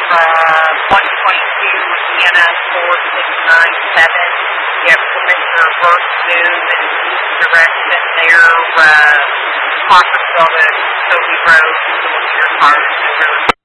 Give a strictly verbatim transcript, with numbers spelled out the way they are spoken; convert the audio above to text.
uh, one twenty-two Indiana four six nine seven. You have permission to reverse move in the east direction there, uh, Crawfordsville to Toby Road, to look at your cars.